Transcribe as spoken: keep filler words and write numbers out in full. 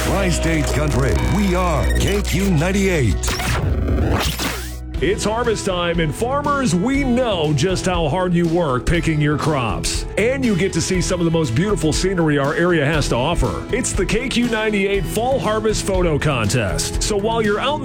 Tri-State Country. We are K Q ninety-eight. It's harvest time, and farmers, we know just how hard you work picking your crops. And you get to see some of the most beautiful scenery our area has to offer. It's the K Q ninety-eight Fall Harvest Photo Contest. So while you're out in